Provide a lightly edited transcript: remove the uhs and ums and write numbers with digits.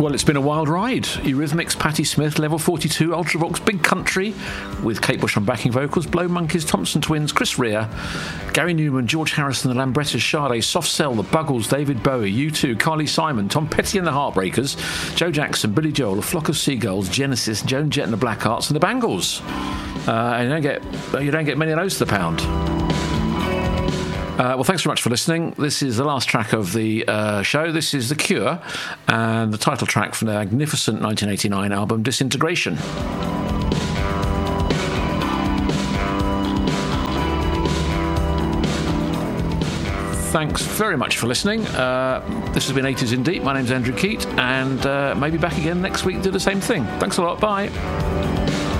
Well, it's been a wild ride. Eurythmics, Patti Smith, Level 42, Ultravox, Big Country, with Kate Bush on backing vocals, Blow Monkeys, Thompson Twins, Chris Rea, Gary Newman, George Harrison, the Lambrettas, Sade, Soft Cell, the Buggles, David Bowie, U2, Carly Simon, Tom Petty and the Heartbreakers, Joe Jackson, Billy Joel, A Flock of Seagulls, Genesis, Joan Jett and the Blackhearts, and the Bangles. And you don't get many of those to the pound. Well, thanks very much for listening. This is the last track of the show. This is The Cure and the title track from their magnificent 1989 album Disintegration. Thanks very much for listening. This has been 80s in Deep. My name's Andrew Keat, and maybe back again next week to do the same thing. Thanks a lot. Bye.